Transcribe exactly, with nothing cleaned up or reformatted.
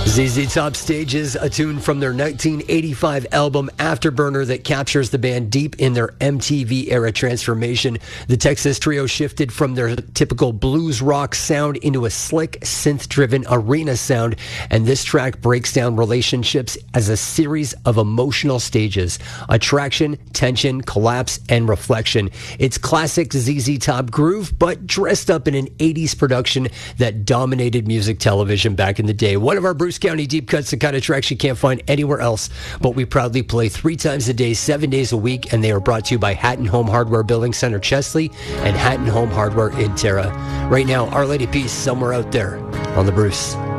Z Z Top stages a tune from their nineteen eighty-five album Afterburner that captures the band deep in their M T V-era transformation. The Texas trio shifted from their typical blues rock sound into a slick, synth-driven arena sound, and this track breaks down relationships as a series of emotional stages: attraction, tension, collapse, and reflection. It's classic Z Z Top groove, but dressed up in an eighties production that dominated music television back in the day. One of our Bruce County deep cuts, the kind of tracks you can't find anywhere else, but we proudly play three times a day, seven days a week, and they are brought to you by Hatton Home Hardware Building Center Chesley and Hatton Home Hardware in Terra. Right now, Our Lady Peace, Somewhere Out There on the Bruce.